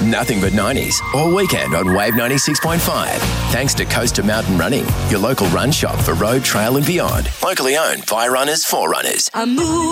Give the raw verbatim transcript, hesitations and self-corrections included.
nothing but nineties all weekend on Wave ninety-six point five. Thanks to Coast to Mountain Running, your local run shop for road, trail and beyond. Locally owned by runners for runners. I move.